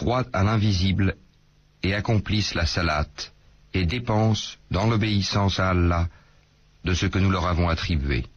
croient à l'invisible et accomplissent la salate et dépensent dans l'obéissance à Allah de ce que nous leur avons attribué.